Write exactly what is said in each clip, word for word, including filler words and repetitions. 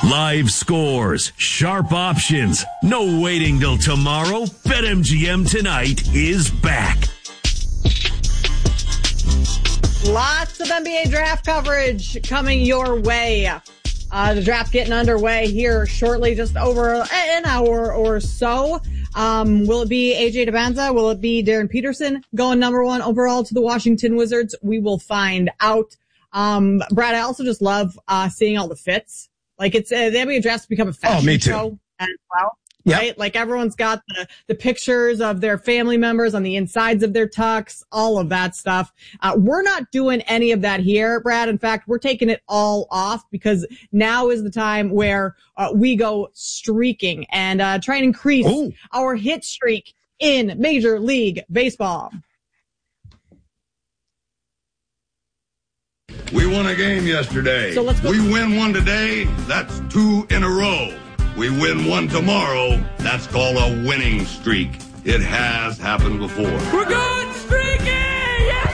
Live scores, sharp options, no waiting till tomorrow. BetMGM Tonight is back. Lots of N B A draft coverage coming your way. Uh, the draft getting underway here shortly, just over an hour or so. Um, will it be A J Debanza? Will it be Darren Peterson going number one overall to the Washington Wizards? We will find out. Um, Brad, I also just love, uh, seeing all the fits. Like it's, uh, the N B A draft's become a fashion oh, me too. show as well. Yep. Right? Like everyone's got the, the pictures of their family members on the insides of their tux, all of that stuff. Uh, we're not doing any of that here, Brad. In fact, we're taking it all off because now is the time where uh, we go streaking and uh, try and increase Ooh. our hit streak in Major League Baseball. We won a game yesterday. So let's go. We win one today, that's two in a row. We win one tomorrow, that's called a winning streak. It has happened before. We're good streaking! Yes!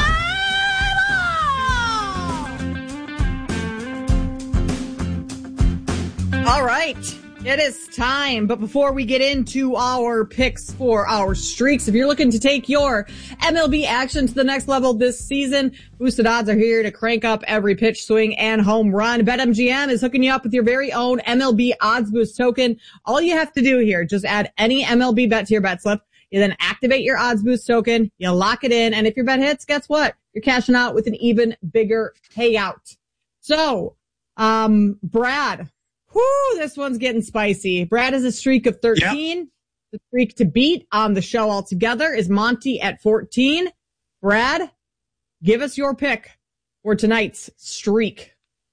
All right. It is time, but before we get into our picks for our streaks, if you're looking to take your M L B action to the next level this season, Boosted Odds are here to crank up every pitch, swing, and home run. BetMGM is hooking you up with your very own M L B Odds Boost token. All you have to do here, just add any M L B bet to your bet slip. You then activate your Odds Boost token, you lock it in, and if your bet hits, guess what? You're cashing out with an even bigger payout. So, um, Brad, whoo, this one's getting spicy. Brad has a streak of thirteen. Yep. The streak to beat on the show altogether is Monty at fourteen. Brad, give us your pick for tonight's streak.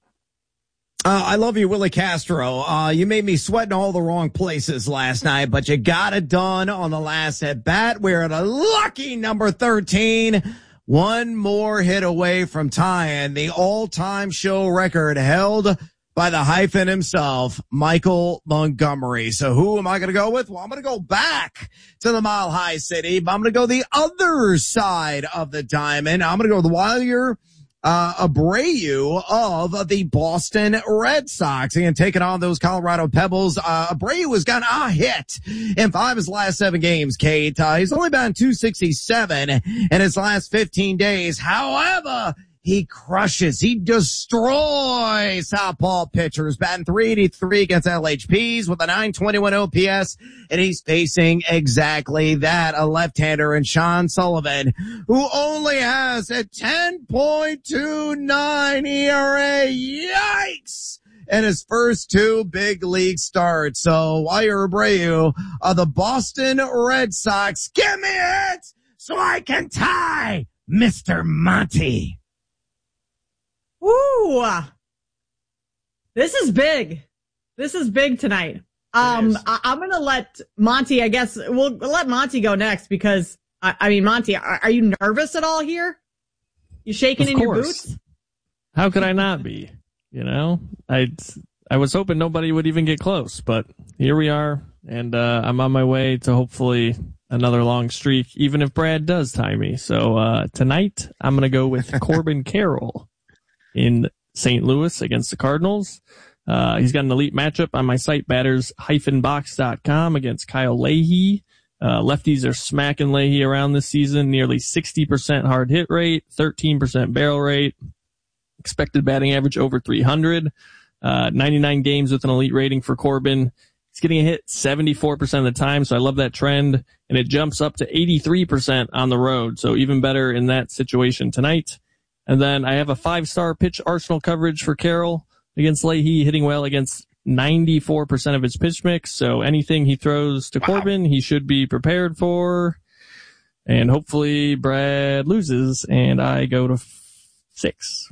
Uh, I love you, Willie Castro. Uh, you made me sweat in all the wrong places last night, but you got it done on the last at bat. We're at a lucky number thirteen. One more hit away from tying the all-time show record held by the hyphen himself, Michael Montgomery. So who am I going to go with? Well, I'm going to go back to the Mile High City, but I'm going to go the other side of the diamond. I'm going to go the Wilder uh, Abreu of the Boston Red Sox. Again, taking on those Colorado Pebbles. Uh, Abreu has gotten a hit in five of his last seven games, Kate. Uh, he's only batting two sixty-seven in his last fifteen days. However, he crushes. He destroys southpaw pitchers. Batting three eighty-three against L H Ps with a nine twenty-one O P S. And he's facing exactly that, a left-hander in Sean Sullivan, who only has a ten point two nine E R A. Yikes! In his first two big league starts. So, Wilder Abreu of the Boston Red Sox, give me it so I can tie Mister Monty. Ooh, this is big. This is big tonight. Um, I, I'm going to let Monty, I guess we'll let Monty go next because I, I mean, Monty, are, are you nervous at all here? You shaking in your boots? How could I not be? You know, I, I was hoping nobody would even get close, but here we are. And, uh, I'm on my way to hopefully another long streak, even if Brad does tie me. So, uh, tonight I'm going to go with Corbin Carroll in Saint Louis against the Cardinals. Uh, he's got an elite matchup on my site, batters dash box dot com, against Kyle Leahy. Uh, lefties are smacking Leahy around this season, nearly sixty percent hard hit rate, thirteen percent barrel rate, expected batting average over three hundred, uh, ninety-nine games with an elite rating for Corbin. He's getting a hit seventy-four percent of the time, so I love that trend, and it jumps up to eighty-three percent on the road, so even better in that situation tonight. And then I have a five-star pitch arsenal coverage for Carroll against Leahy, hitting well against ninety-four percent of his pitch mix. So anything he throws to wow. Corbin, he should be prepared for. And hopefully Brad loses and I go to f- six.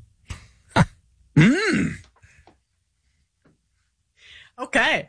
mm. Okay.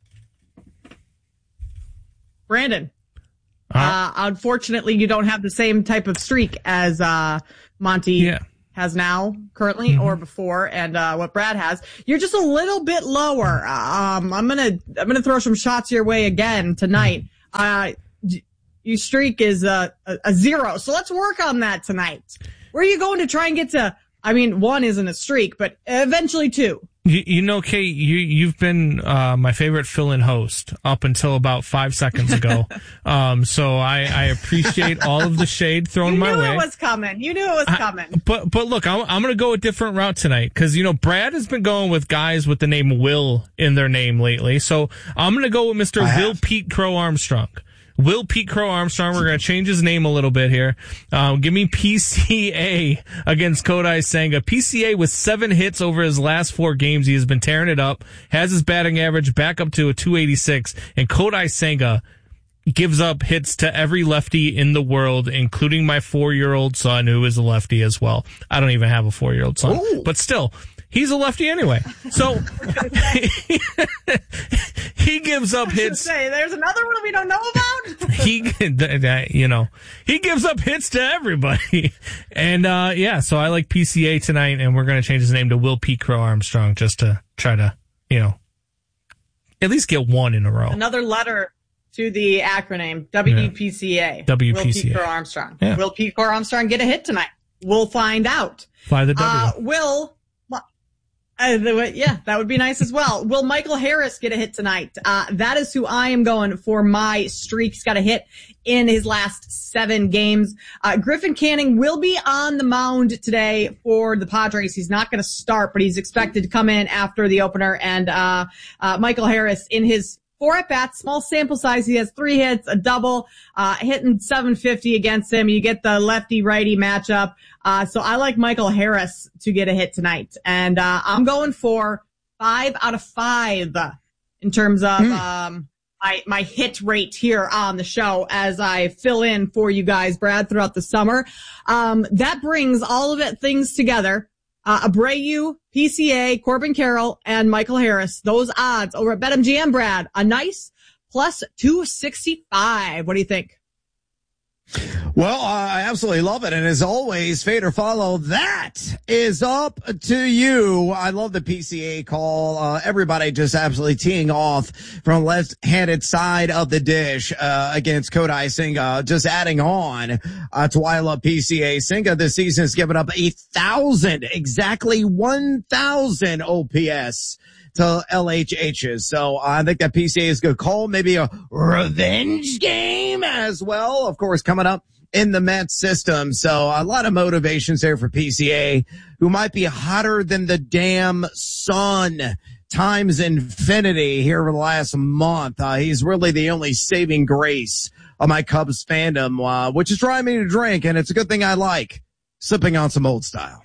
Brandon. Uh-huh. Uh, unfortunately, you don't have the same type of streak as, uh, Monty yeah. has now currently mm-hmm. or before and, uh, what Brad has. You're just a little bit lower. Um, I'm gonna, I'm gonna throw some shots your way again tonight. Uh, your streak is a, a, a zero. So let's work on that tonight. Where are you going to try and get to, I mean, one isn't a streak, but eventually two. You, you know, Kate, you, you've been uh, my favorite fill-in host up until about five seconds ago. um, so I, I appreciate all of the shade thrown you my way. You way. knew it was coming. You knew it was I, coming. But but look, I'm, I'm going to go a different route tonight because, you know, Brad has been going with guys with the name Will in their name lately. So I'm going to go with Mister Will Pete Crow Armstrong. Will Pete Crow Armstrong. We're going to change his name a little bit here. Um, give me P C A against Kodai Senga. P C A with seven hits over his last four games. He has been tearing it up, has his batting average back up to a two eighty-six, and Kodai Senga gives up hits to every lefty in the world, including my four-year-old son, who is a lefty as well. I don't even have a four-year-old son, Ooh. but still, he's a lefty anyway. So he, he gives up hits. Say, there's another one we don't know about. he, you know, he gives up hits to everybody. And uh yeah, so I like P C A tonight, and we're going to change his name to Will Pete Crow Armstrong just to try to, you know, at least get one in a row. Another letter to the acronym W P C A. Yeah. W P C A. Will Pete Crow Armstrong. Yeah. Will Pete Crow Armstrong get a hit tonight? We'll find out. Fly the W. Uh, will, uh, yeah, that would be nice as well. Will Michael Harris get a hit tonight? Uh, that is who I am going for my streak. He's got a hit in his last seven games. Uh, Griffin Canning will be on the mound today for the Padres. He's not going to start, but he's expected to come in after the opener. And, uh, uh, Michael Harris in his four at bats, small sample size. He has three hits, a double, uh, hitting seven fifty against him. You get the lefty righty matchup. Uh, so I like Michael Harris to get a hit tonight. And, uh, I'm going for five out of five in terms of, mm. um, my, my hit rate here on the show as I fill in for you guys, Brad, throughout the summer. Um, that brings all of it things together. Uh, Abreu, P C A, Corbin Carroll, and Michael Harris. Those odds over at BetMGM, Brad, a nice plus two sixty-five. What do you think? Well, uh, I absolutely love it. And as always, fade or follow, that is up to you. I love the P C A call. Uh, everybody just absolutely teeing off from the left-handed side of the dish, uh, against Kodai Senga. Just adding on, uh, to why I love P C A. Senga this season has given up a thousand, exactly one thousand O P S to L H H's. So I think that P C A is a good call. Maybe a revenge game as well. Of course, coming up in the Mets system. So a lot of motivations there for P C A, who might be hotter than the damn sun times infinity here over the last month. Uh, he's really the only saving grace of my Cubs fandom, uh, which is driving me to drink. And it's a good thing I like sipping on some old style.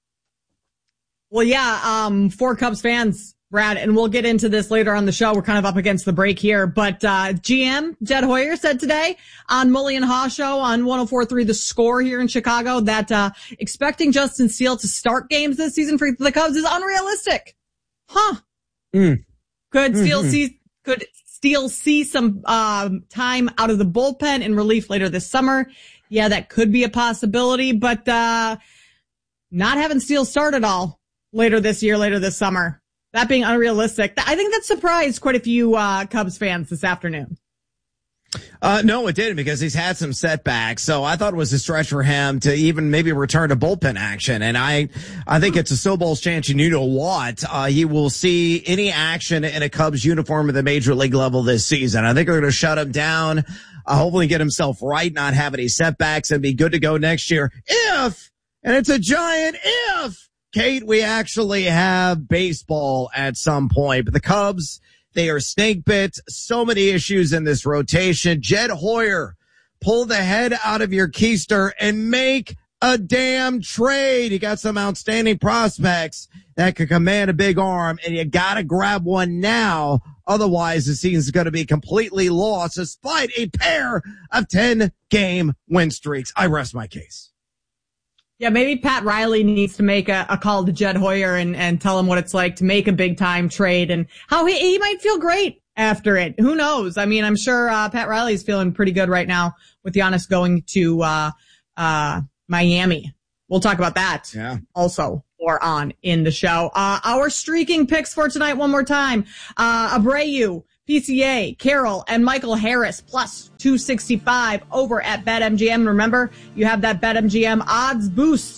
Well, yeah, um, for Cubs fans, Brad, and we'll get into this later on the show. We're kind of up against the break here, but uh G M Jed Hoyer said today on Mully and Haw show on one oh four point three The Score here in Chicago that uh expecting Justin Steele to start games this season for the Cubs is unrealistic. Huh. Mm. Could Steele mm-hmm. see could Steele see some um time out of the bullpen in relief later this summer? Yeah, that could be a possibility, but uh not having Steele start at all later this year, later this summer. That being unrealistic, I think that surprised quite a few uh Cubs fans this afternoon. Uh, no, it didn't, because he's had some setbacks. So I thought it was a stretch for him to even maybe return to bullpen action. And I, I think it's a snowball's chance. And you know what? Uh, he will see any action in a Cubs uniform at the major league level this season. I think they're going to shut him down, uh, hopefully get himself right, not have any setbacks, and be good to go next year. If, and it's a giant if, Kate, we actually have baseball at some point. But the Cubs, they are snake bit. So many issues in this rotation. Jed Hoyer, pull the head out of your keister and make a damn trade. You got some outstanding prospects that could command a big arm, and you got to grab one now. Otherwise, the season's going to be completely lost despite a pair of ten-game win streaks. I rest my case. Yeah, maybe Pat Riley needs to make a, a call to Jed Hoyer and, and tell him what it's like to make a big time trade and how he, he might feel great after it. Who knows? I mean, I'm sure uh, Pat Riley's feeling pretty good right now with Giannis going to uh, uh, Miami. We'll talk about that yeah. also or on in the show. Uh, our streaking picks for tonight one more time. Uh, Abreu, P C A, Carroll, and Michael Harris plus two sixty-five over at BetMGM. Remember, you have that BetMGM odds boost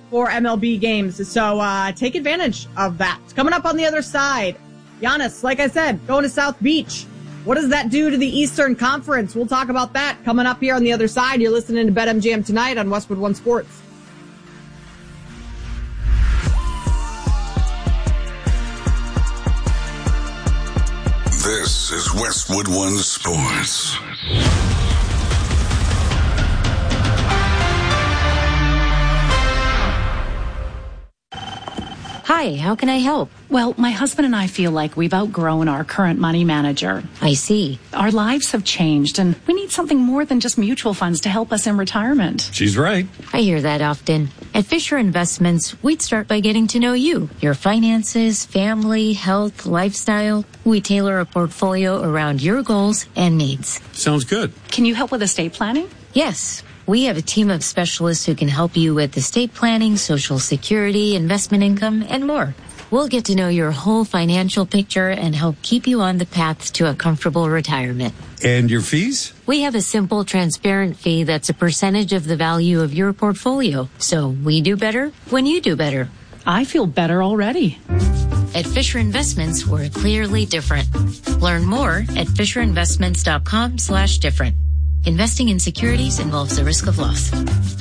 for M L B games. So uh, take advantage of that. Coming up on the other side, Giannis, like I said, going to South Beach. What does that do to the Eastern Conference? We'll talk about that coming up here on the other side. You're listening to BetMGM tonight on Westwood One Sports. This is Westwood One Sports. Hi, how can I help? Well, my husband and I feel like we've outgrown our current money manager. I see. Our lives have changed, and we need something more than just mutual funds to help us in retirement. She's right. I hear that often. At Fisher Investments, we'd start by getting to know you, your finances, family, health, lifestyle. We tailor a portfolio around your goals and needs. Sounds good. Can you help with estate planning? Yes. We have a team of specialists who can help you with estate planning, Social Security, investment income, and more. We'll get to know your whole financial picture and help keep you on the path to a comfortable retirement. And your fees? We have a simple, transparent fee that's a percentage of the value of your portfolio. So we do better when you do better. I feel better already. At Fisher Investments, we're clearly different. Learn more at FisherInvestments.com slash different. Investing in securities involves the risk of loss.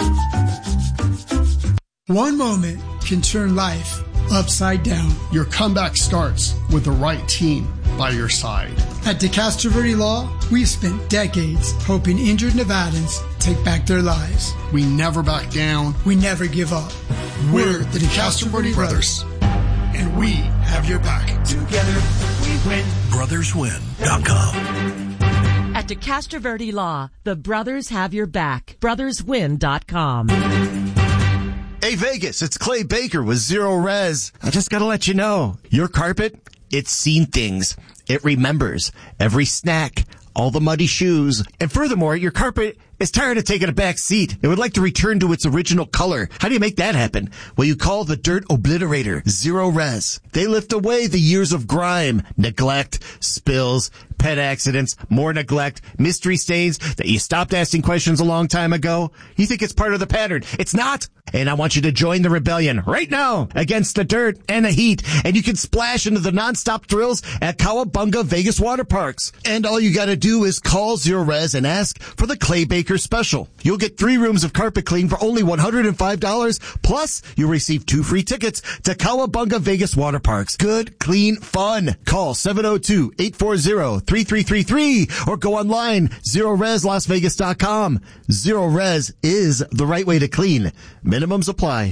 One moment can turn life upside down. Your comeback starts with the right team by your side. At DeCastro Verde Law, we've spent decades helping injured Nevadans take back their lives. We never back down. We never give up. We're the DeCastro Verde Brothers, and we have your back. Together we win. brothers win dot com. At DeCastro Verde Law, the brothers have your back. brothers win dot com. Hey Vegas, it's Clay Baker with Zero Res. I just gotta let you know, your carpet, it's seen things. It remembers every snack, all the muddy shoes, and furthermore, your carpet is tired of taking a back seat. It would like to return to its original color. How do you make that happen? Well, you call the Dirt Obliterator, Zero Res. They lift away the years of grime, neglect, spills, pet accidents, more neglect, mystery stains that you stopped asking questions a long time ago. You think it's part of the pattern. It's not. And I want you to join the rebellion right now against the dirt and the heat. And you can splash into the nonstop thrills at Cowabunga Vegas Water Parks. And all you gotta do is call Zero Res and ask for the Clay Baker special. You'll get three rooms of carpet clean for only one hundred five dollars. Plus, you'll receive two free tickets to Cowabunga Vegas Water Parks. Good, clean fun. Call seven oh two, eight four zero, three three three three or go online, zero res las vegas dot com. Zero Res is the right way to clean. Minimums apply.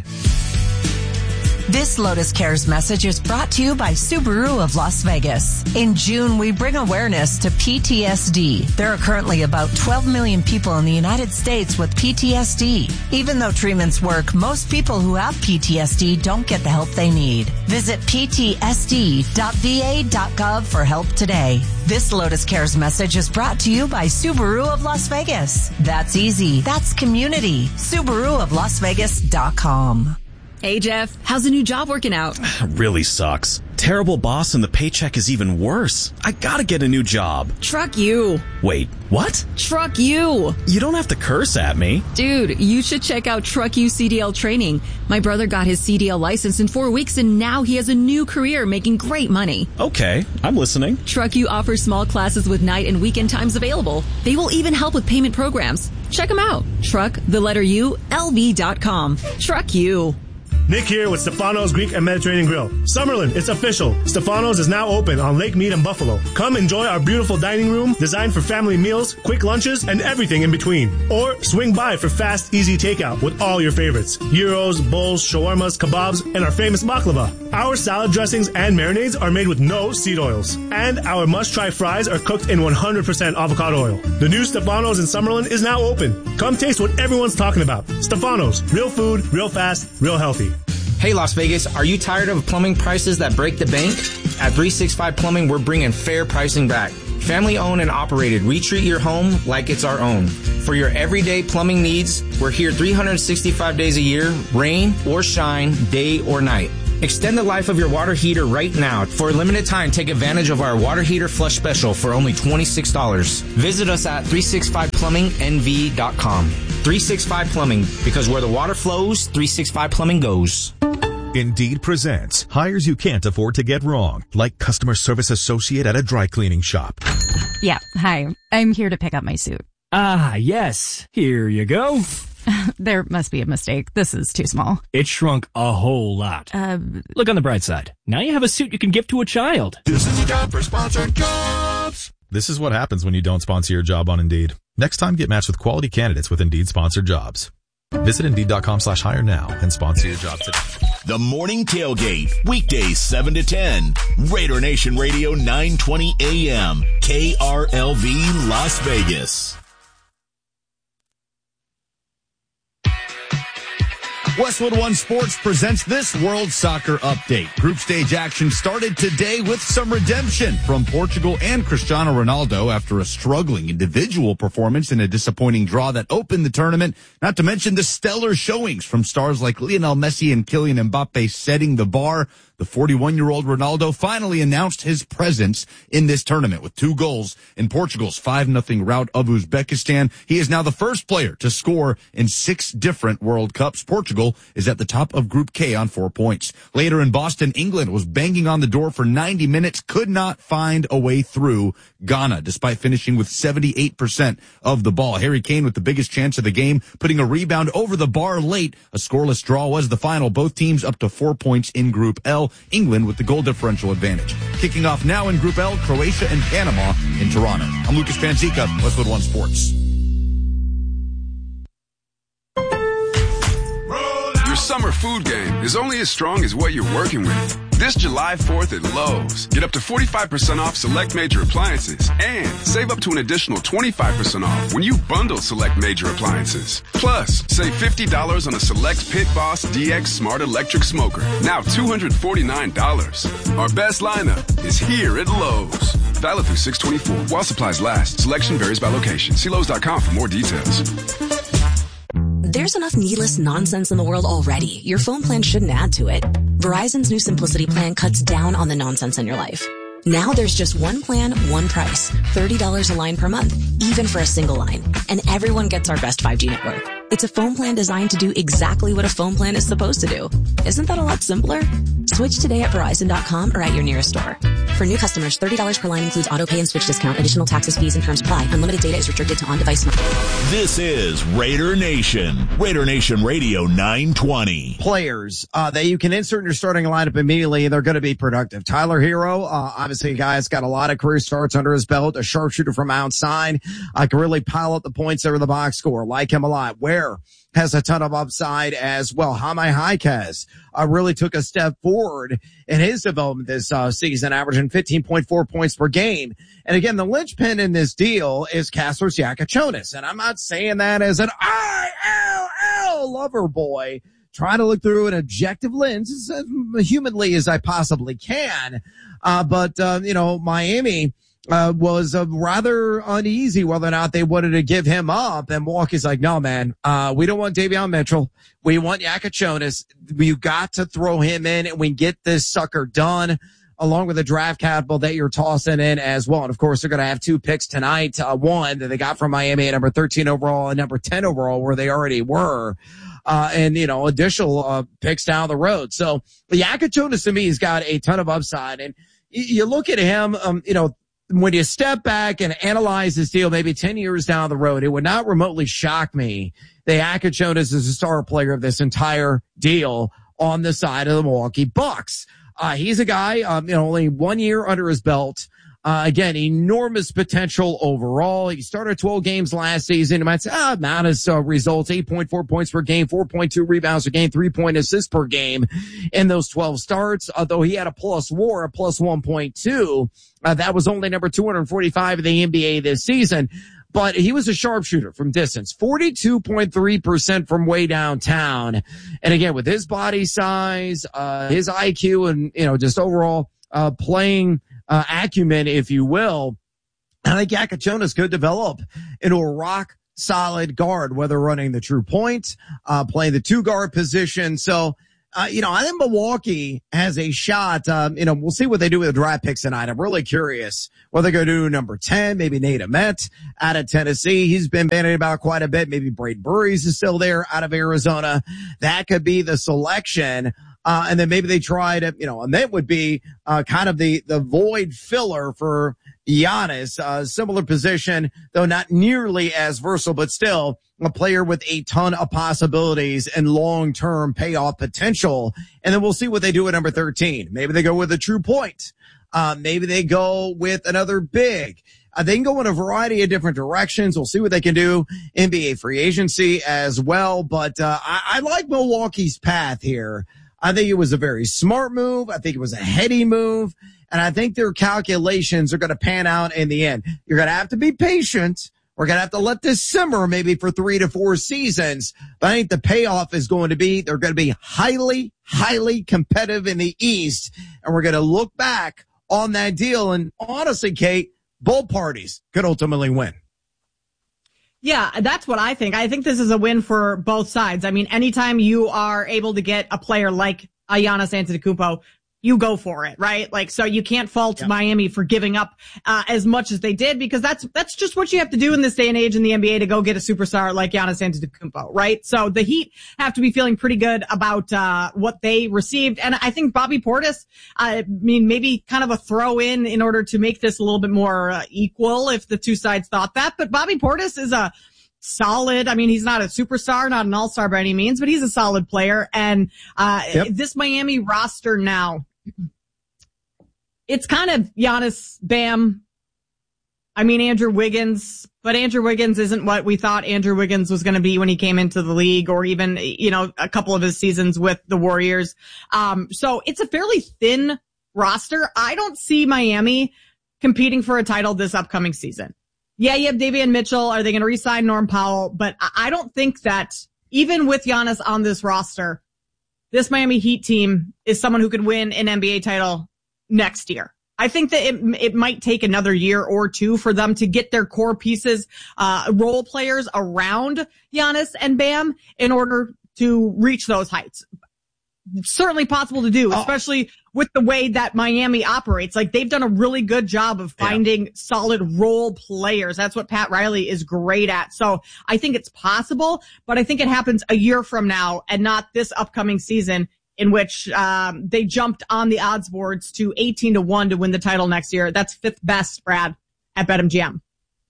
This Lotus Cares message is brought to you by Subaru of Las Vegas. In June, we bring awareness to P T S D. There are currently about twelve million people in the United States with P T S D. Even though treatments work, most people who have P T S D don't get the help they need. Visit p t s d dot v a dot gov for help today. This Lotus Cares message is brought to you by Subaru of Las Vegas. That's easy. That's community. Subaru of Las Vegas dot com. Hey, Jeff, how's the new job working out? Really sucks. Terrible boss and the paycheck is even worse. I gotta get a new job. Truck you. Wait, what? Truck you. You don't have to curse at me. Dude, you should check out Truck You C D L training. My brother got his C D L license in four weeks and now he has a new career making great money. Okay, I'm listening. Truck You offers small classes with night and weekend times available. They will even help with payment programs. Check them out. Truck, the letter U, L V dot com. Truck You. Nick here with Stefano's Greek and Mediterranean Grill. Summerlin, it's official. Stefano's is now open on Lake Mead and Buffalo. Come enjoy our beautiful dining room designed for family meals, quick lunches, and everything in between. Or swing by for fast, easy takeout with all your favorites. Gyros, bowls, shawarmas, kebabs, and our famous baklava. Our salad dressings and marinades are made with no seed oils. And our must-try fries are cooked in one hundred percent avocado oil. The new Stefano's in Summerlin is now open. Come taste what everyone's talking about. Stefano's. Real food, real fast, real healthy. Hey Las Vegas, are you tired of plumbing prices that break the bank? At three sixty-five Plumbing, we're bringing fair pricing back. Family owned and operated, we treat your home like it's our own. For your everyday plumbing needs, we're here three hundred sixty-five days a year, rain or shine, day or night. Extend the life of your water heater right now. For a limited time, take advantage of our water heater flush special for only twenty-six dollars. Visit us at three sixty-five plumbing n v dot com. three sixty-five Plumbing, because where the water flows, three sixty-five Plumbing goes. Indeed presents hires you can't afford to get wrong, like customer service associate at a dry cleaning shop. Yeah, hi. I'm here to pick up my suit. Ah, yes. Here you go. There must be a mistake. This is too small. It shrunk a whole lot. Uh, Look on the bright side. Now you have a suit you can give to a child. This is a job for sponsored jobs. This is what happens when you don't sponsor your job on Indeed. Next time, get matched with quality candidates with Indeed sponsored jobs. Visit Indeed.com slash hire now and sponsor your job today. The Morning Tailgate, weekdays seven to ten. Raider Nation Radio nine twenty A M. K R L V Las Vegas. Westwood One Sports presents this World Soccer Update. Group stage action started today with some redemption from Portugal and Cristiano Ronaldo after a struggling individual performance in a disappointing draw that opened the tournament, not to mention the stellar showings from stars like Lionel Messi and Kylian Mbappe setting the bar. The forty-one-year-old Ronaldo finally announced his presence in this tournament with two goals in Portugal's five nothing rout of Uzbekistan. He is now the first player to score in six different World Cups. Portugal is at the top of Group K on four points. Later in Boston, England was banging on the door for ninety minutes, could not find a way through Ghana, despite finishing with seventy-eight percent of the ball. Harry Kane with the biggest chance of the game, putting a rebound over the bar late. A scoreless draw was the final. Both teams up to four points in Group L. England with the goal differential advantage. Kicking off now in Group L, Croatia and Panama in Toronto. I'm Lucas Panzica, Westwood One Sports. Your summer food game is only as strong as what you're working with. This July fourth at Lowe's, get up to forty-five percent off select major appliances and save up to an additional twenty-five percent off when you bundle select major appliances. Plus, save fifty dollars on a select Pit Boss D X Smart Electric Smoker, now two hundred forty-nine dollars. Our best lineup is here at Lowe's. Valid through six twenty-four while supplies last. Selection varies by location. See Lowe's dot com for more details. There's enough needless nonsense in the world already. Your phone plan shouldn't add to it. Verizon's new Simplicity plan cuts down on the nonsense in your life. Now there's just one plan, one price. thirty dollars a line per month, even for a single line. And everyone gets our best five G network. It's a phone plan designed to do exactly what a phone plan is supposed to do. Isn't that a lot simpler? Switch today at Verizon dot com or at your nearest store. For new customers, thirty dollars per line includes auto pay and switch discount. Additional taxes, fees, and terms apply. Unlimited data is restricted to on-device. This is Raider Nation. Raider Nation Radio nine twenty. Players uh, that you can insert in your starting lineup immediately, and they're going to be productive. Tyler Hero, uh, obviously a guy that's got a lot of career starts under his belt, a sharpshooter from outside. I uh, can really pile up the points over the box score. Like him a lot. Where has a ton of upside as well. Jaime Jaquez uh, really took a step forward in his development this uh, season, averaging fifteen point four points per game. And again, the linchpin in this deal is Kasper Yakachonis. And I'm not saying that as an I L L lover boy, trying to look through an objective lens as humanly as I possibly can. Uh, but, uh, you know, Miami Uh, was uh, rather uneasy whether or not they wanted to give him up. And Milwaukee's like, no, man, uh, we don't want Davion Mitchell. We want Yakachonis. We got to throw him in and we get this sucker done along with the draft capital that you're tossing in as well. And of course, they're going to have two picks tonight. Uh, one that they got from Miami at number thirteen overall and number ten overall where they already were. Uh, and, you know, additional, uh, picks down the road. So Yakachonis to me has got a ton of upside. And y- you look at him, um, you know, when you step back and analyze this deal, maybe ten years down the road, it would not remotely shock me that Yakachonis is a star player of this entire deal on the side of the Milwaukee Bucks. Uh, he's a guy, um, you know, only one year under his belt. Uh, again, enormous potential overall. He started twelve games last season. You might say, ah, not his uh, results, eight point four points per game, four point two rebounds per game, three point assists per game in those twelve starts. Although he had a plus war, a plus one point two. Uh, that was only number two hundred forty-five in the N B A this season. But he was a sharpshooter from distance, forty-two point three percent from way downtown. And again, with his body size, uh, his I Q and, you know, just overall, uh, playing, uh, acumen, if you will, I think Yakachonis could develop into a rock solid guard, whether running the true point, uh, playing the two guard position. So, Uh, you know, I think Milwaukee has a shot. Um, you know, we'll see what they do with the draft picks tonight. I'm really curious what they're going to do. Number ten, maybe Nate Ahmet out of Tennessee. He's been bandied about quite a bit. Maybe Braden Burries is still there out of Arizona. That could be the selection. Uh, and then maybe they try to, you know, and that would be, uh, kind of the, the void filler for Giannis, uh, similar position, though not nearly as versatile, but still a player with a ton of possibilities and long-term payoff potential. And then we'll see what they do at number thirteen. Maybe they go with a true point. Uh, maybe they go with another big. Uh, they can go in a variety of different directions. We'll see what they can do. N B A free agency as well. But, uh, I, I like Milwaukee's path here. I think it was a very smart move. I think it was a heady move. And I think their calculations are going to pan out in the end. You're going to have to be patient. We're going to have to let this simmer maybe for three to four seasons. But I think the payoff is going to be they're going to be highly, highly competitive in the East. And we're going to look back on that deal. And honestly, Kate, both parties could ultimately win. Yeah, that's what I think. I think this is a win for both sides. I mean, anytime you are able to get a player like Giannis Antetokounmpo, you go for it, right? Like, so you can't fault yeah. Miami for giving up uh, as much as they did, because that's that's just what you have to do in this day and age in the N B A to go get a superstar like Giannis Antetokounmpo, right? So the Heat have to be feeling pretty good about uh what they received, and I think Bobby Portis, I mean, maybe kind of a throw in in order to make this a little bit more uh, equal if the two sides thought that, but Bobby Portis is a solid. I mean, he's not a superstar, not an all-star by any means, but he's a solid player. And, uh, yep. this Miami roster now, it's kind of Giannis, Bam. I mean, Andrew Wiggins, but Andrew Wiggins isn't what we thought Andrew Wiggins was going to be when he came into the league, or even, you know, a couple of his seasons with the Warriors. Um, so it's a fairly thin roster. I don't see Miami competing for a title this upcoming season. Yeah, you have Davion Mitchell. Are they going to re-sign Norm Powell? But I don't think that even with Giannis on this roster, this Miami Heat team is someone who could win an N B A title next year. I think that it, it might take another year or two for them to get their core pieces, uh, role players around Giannis and Bam in order to reach those heights. Certainly possible to do, especially oh. with the way that Miami operates. Like, they've done a really good job of finding yeah. solid role players. That's what Pat Riley is great at. So I think it's possible, but I think it happens a year from now and not this upcoming season, in which um they jumped on the odds boards to eighteen to one to win the title next year. That's fifth best, Brad, at BetMGM.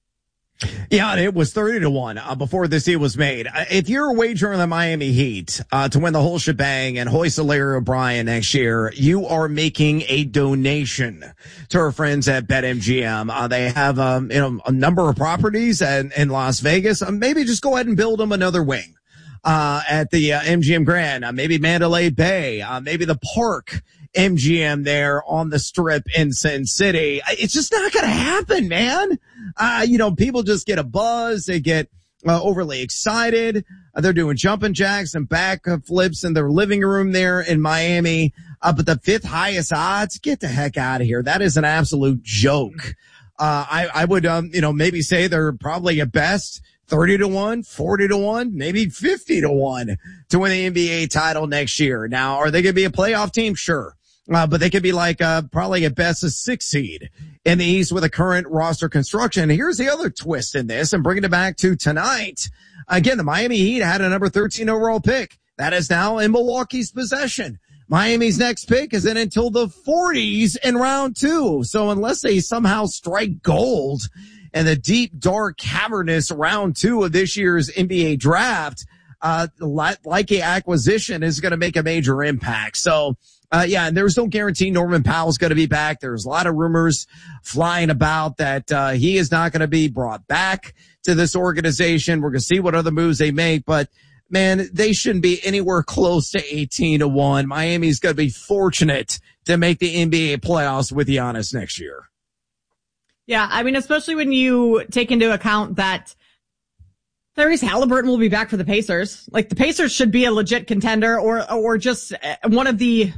Yeah, it was thirty to one uh, before this deal was made. If you're wagering the Miami Heat uh, to win the whole shebang and hoist Larry O'Brien next year, you are making a donation to our friends at BetMGM. Uh, they have um, you know, a number of properties in, in Las Vegas. Uh, maybe just go ahead and build them another wing uh, at the uh, M G M Grand. Uh, maybe Mandalay Bay. Uh, maybe the Park M G M there on the Strip in Sin City. It's just not going to happen, man. Uh, you know, people just get a buzz. They get uh, overly excited. Uh, they're doing jumping jacks and back flips in their living room there in Miami. Uh, but the fifth highest odds, get the heck out of here. That is an absolute joke. Uh, I, I would, um, you know, maybe say they're probably at best thirty to one, forty to one, maybe fifty to one to win the N B A title next year. Now, are they going to be a playoff team? Sure. Uh, but they could be like, uh, probably at best a six seed in the East with a current roster construction. Here's the other twist in this, and bringing it back to tonight. Again, the Miami Heat had a number thirteen overall pick. That is now in Milwaukee's possession. Miami's next pick isn't until the forties in round two. So unless they somehow strike gold in the deep, dark, cavernous round two of this year's N B A draft, uh, like a acquisition is going to make a major impact. So, Uh, yeah, and there's no guarantee Norman Powell's going to be back. There's a lot of rumors flying about that, uh, he is not going to be brought back to this organization. We're going to see what other moves they make, but man, they shouldn't be anywhere close to eighteen to one. Miami's going to be fortunate to make the N B A playoffs with Giannis next year. Yeah, I mean, especially when you take into account that Tyrese Halliburton will be back for the Pacers. Like, the Pacers should be a legit contender, or, or just one of the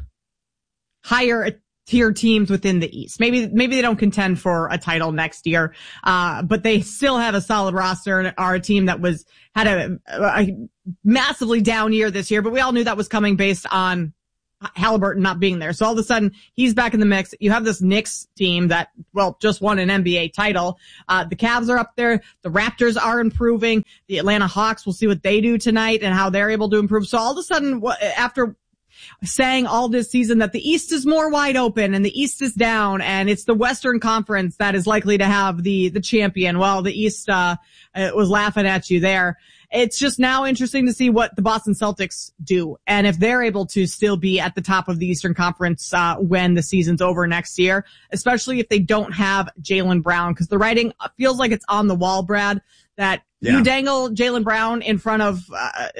higher tier teams within the East. Maybe, maybe they don't contend for a title next year, uh, but they still have a solid roster and are a team that was, had a, a massively down year this year, but we all knew that was coming based on Halliburton not being there. So all of a sudden he's back in the mix. You have this Knicks team that, well, just won an N B A title. Uh, the Cavs are up there. The Raptors are improving. The Atlanta Hawks, we'll see what they do tonight and how they're able to improve. So all of a sudden, after saying all this season that the East is more wide open and the East is down and it's the Western Conference that is likely to have the, the champion. Well, the East, uh, was laughing at you there. It's just now interesting to see what the Boston Celtics do and if they're able to still be at the top of the Eastern Conference, uh, when the season's over next year, especially if they don't have Jaylen Brown, because the writing feels like it's on the wall, Brad, that yeah. you dangle Jaylen Brown in front of, uh,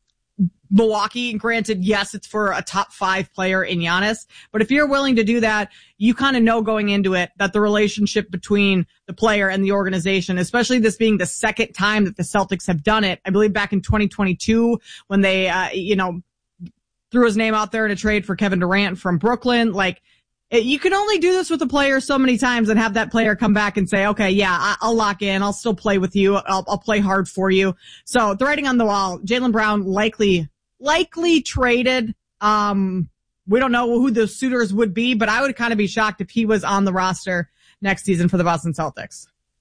Milwaukee. Granted, yes, it's for a top five player in Giannis, but if you're willing to do that, you kind of know going into it that the relationship between the player and the organization, especially this being the second time that the Celtics have done it, I believe back in twenty twenty-two when they, uh, you know, threw his name out there in a trade for Kevin Durant from Brooklyn. Like, it, you can only do this with a player so many times and have that player come back and say, okay, yeah, I, I'll lock in. I'll still play with you. I'll, I'll play hard for you. So the writing on the wall, Jaylen Brown likely Likely traded. Um, we don't know who the suitors would be, but I would kind of be shocked if he was on the roster next season for the Boston Celtics.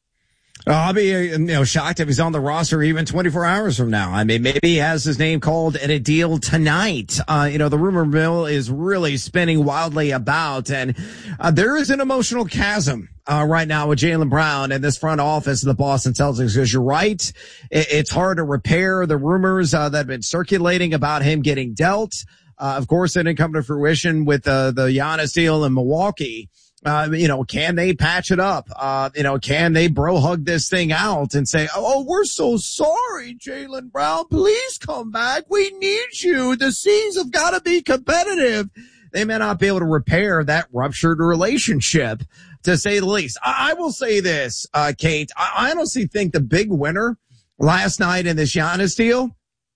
Uh, I'll be, you know, shocked if he's on the roster even twenty-four hours from now. I mean, maybe he has his name called in a deal tonight. Uh, you know, the rumor mill is really spinning wildly about, and uh, there is an emotional chasm Uh, right now with Jaylen Brown and this front office of the Boston Celtics, because you're right. It, it's hard to repair the rumors, uh, that have been circulating about him getting dealt. Uh, of course, they didn't come to fruition with, uh, the Giannis deal in Milwaukee. Uh, you know, can they patch it up? Uh, you know, can they bro hug this thing out and say, oh, we're so sorry, Jaylen Brown, please come back. We need you. The C's have got to be competitive. They may not be able to repair that ruptured relationship, to say the least. I, I will say this, uh, Kate, I, I honestly think the big winner last night in this Giannis deal,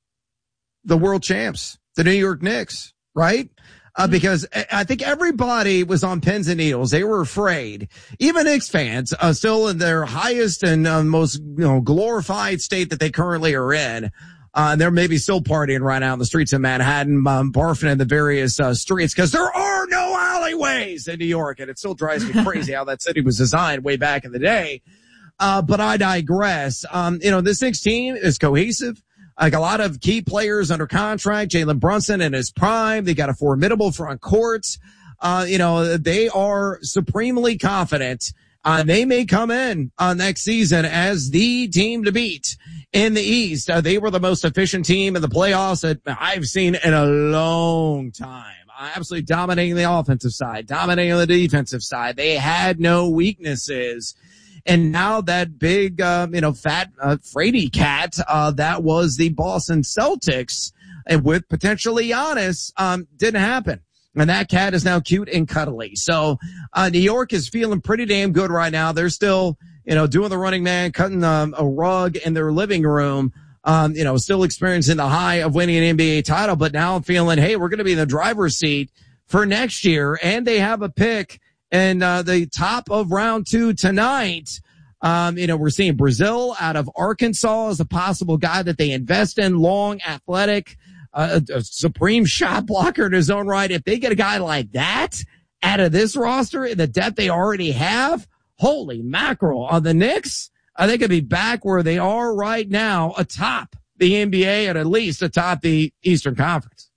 the world champs, the New York Knicks, right? Uh, because I think everybody was on pins and needles. They were afraid. Even Knicks fans, uh, still in their highest and uh, most, you know, glorified state that they currently are in. Uh, and they're maybe still partying right now in the streets of Manhattan, um, barfing in the various, uh, streets, because there are no alleyways in New York. And it still drives me crazy how that city was designed way back in the day. Uh, but I digress. Um, you know, this Knicks team is cohesive. Like a lot of key players under contract, Jalen Brunson in his prime. They got a formidable front court. Uh, you know, they are supremely confident. Uh, they may come in uh, next season as the team to beat in the East. Uh, they were the most efficient team in the playoffs that I've seen in a long time. Uh, absolutely dominating the offensive side, dominating the defensive side. They had no weaknesses. And now that big, uh, you know, fat, uh, Frady cat, uh, that was the Boston Celtics, and with potentially Giannis, um, didn't happen. And that cat is now cute and cuddly. So, uh, New York is feeling pretty damn good right now. They're still, you know, doing the running man, cutting um, a rug in their living room, um, you know, still experiencing the high of winning an N B A title, but now feeling, hey, we're going to be in the driver's seat for next year. And they have a pick in uh, the top of round two tonight. Um, you know, we're seeing Brazil out of Arkansas as a possible guy that they invest in, long, athletic, uh, a, a supreme shot blocker in his own right. If they get a guy like that out of this roster in the depth they already have, holy mackerel, on the Knicks, I think it'd be back where they are right now, atop the N B A and at least atop the Eastern Conference.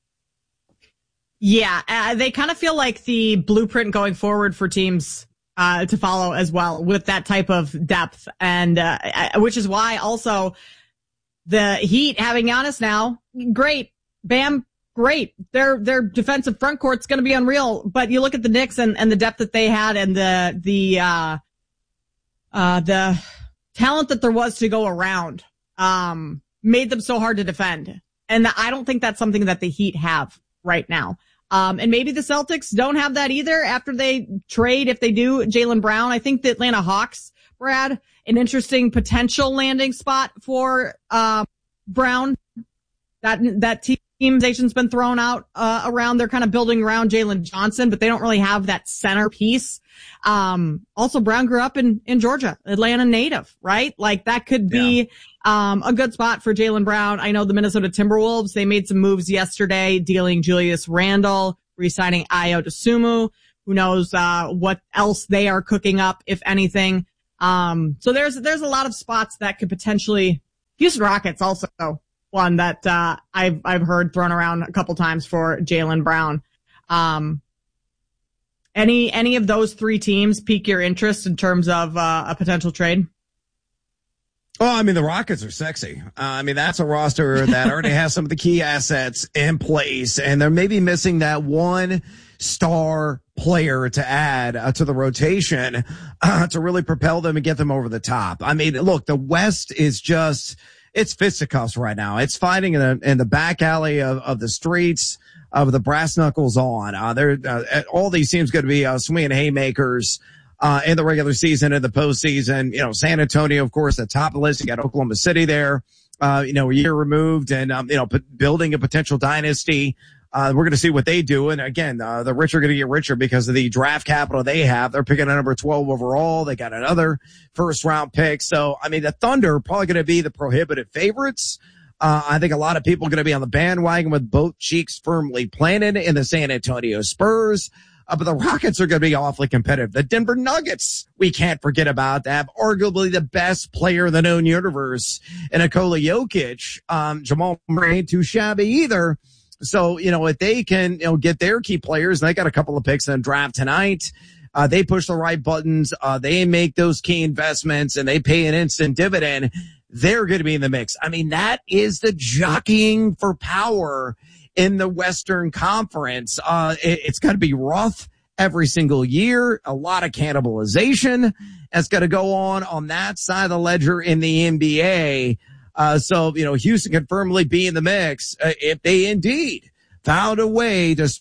Yeah, uh, they kind of feel like the blueprint going forward for teams uh to follow as well with that type of depth. And uh which is why also the Heat having Giannis now, great. Bam, great. Their their defensive front court's going to be unreal. But you look at the Knicks and, and the depth that they had and the the uh uh the talent that there was to go around um made them so hard to defend. And I don't think that's something that the Heat have right now. Um, and maybe the Celtics don't have that either after they trade, if they do, Jaylen Brown. I think the Atlanta Hawks, Brad, an interesting potential landing spot for, um, Brown. That, that team team's been thrown out uh, around. They're kind of building around Jalen Johnson, but they don't really have that centerpiece. Um, also, Brown grew up in, in Georgia, Atlanta native, right? Like that could be yeah. um, a good spot for Jaylen Brown. I know the Minnesota Timberwolves, they made some moves yesterday, dealing Julius Randle, re-signing Ayo Dosunmu. Who knows uh, what else they are cooking up, if anything. Um, so there's there's a lot of spots that could potentially. Houston Rockets also one that uh, I've I've heard thrown around a couple times for Jaylen Brown. Um, any any of those three teams pique your interest in terms of uh, a potential trade? Well, I mean, the Rockets are sexy. Uh, I mean, that's a roster that already has some of the key assets in place, and they're maybe missing that one star player to add uh, to the rotation uh, to really propel them and get them over the top. I mean, look, the West is just, it's fisticuffs right now. It's fighting in the, in the back alley of, of the streets of the brass knuckles on. Uh, they're, uh, all these teams going to be uh, swinging haymakers uh, in the regular season and the postseason. You know, San Antonio, of course, at the top of the list. You got Oklahoma City there, uh, you know, a year removed and, um, you know, p- building a potential dynasty. Uh, we're going to see what they do. And again, uh, the rich are going to get richer because of the draft capital they have. They're picking a number twelve overall. They got another first round pick. So, I mean, the Thunder are probably going to be the prohibitive favorites. Uh, I think a lot of people are going to be on the bandwagon with both cheeks firmly planted in the San Antonio Spurs. Uh, but the Rockets are going to be awfully competitive. The Denver Nuggets, we can't forget about that. Arguably the best player in the known universe in Nikola Jokic. Um, Jamal Murray ain't too shabby either. So, you know, if they can, you know, get their key players, and they got a couple of picks in the draft tonight, uh, they push the right buttons, uh, they make those key investments and they pay an instant dividend, they're going to be in the mix. I mean, that is the jockeying for power in the Western Conference. Uh, it, it's got to be rough every single year, a lot of cannibalization that's got to go on on that side of the ledger in the N B A. Uh, so, you know, Houston can firmly be in the mix uh, if they indeed found a way to.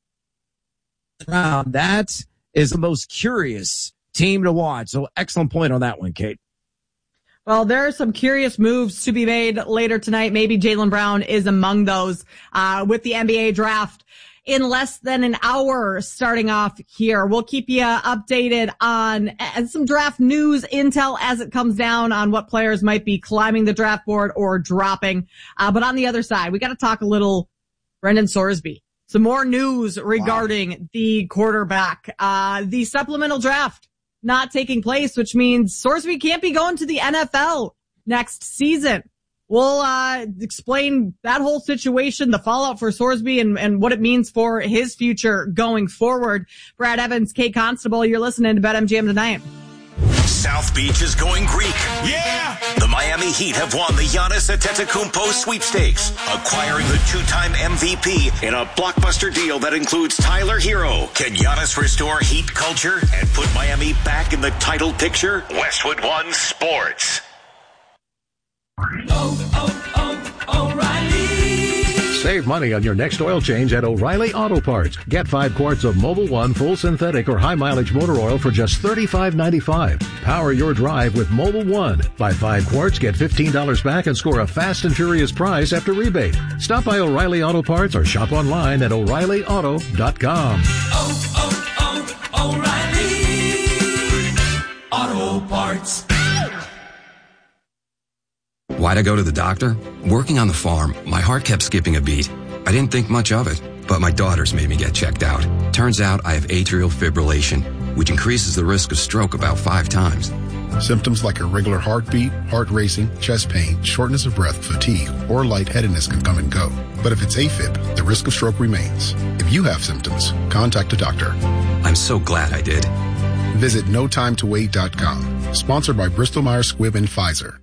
Uh, that is the most curious team to watch. So excellent point on that one, Kate. Well, there are some curious moves to be made later tonight. Maybe Jaylen Brown is among those, uh, with the N B A draft in less than an hour starting off here. We'll keep you updated on uh, some draft news, intel as it comes down on what players might be climbing the draft board or dropping. Uh, but on the other side, we got to talk a little Brendan Sorsby. Some more news regarding wow. the quarterback. Uh, the supplemental draft not taking place, which means Sorsby can't be going to the N F L next season. We'll uh explain that whole situation, the fallout for Sorsby, and, and what it means for his future going forward. Brad Evans, Kate Constable, you're listening to BetMGM tonight. South Beach is going Greek. Yeah! The Miami Heat have won the Giannis Antetokounmpo sweepstakes, acquiring the two-time M V P in a blockbuster deal that includes Tyler Hero. Can Giannis restore Heat culture and put Miami back in the title picture? Westwood One Sports. Oh, oh, oh, O'Reilly. Save money on your next oil change at O'Reilly Auto Parts. Get five quarts of Mobil One full synthetic or high mileage motor oil for just thirty-five ninety-five. Power your drive with Mobil One. Buy five quarts, get fifteen dollars back and score a fast and furious prize after rebate. Stop by O'Reilly Auto Parts or shop online at O'Reilly Auto dot com. Oh, oh, oh, O'Reilly Auto Parts. Why'd I go to the doctor? Working on the farm, my heart kept skipping a beat. I didn't think much of it, but my daughters made me get checked out. Turns out I have atrial fibrillation, which increases the risk of stroke about five times. Symptoms like irregular heartbeat, heart racing, chest pain, shortness of breath, fatigue, or lightheadedness can come and go. But if it's AFib, the risk of stroke remains. If you have symptoms, contact a doctor. I'm so glad I did. Visit no time to wait dot com. Sponsored by Bristol Myers Squibb and Pfizer.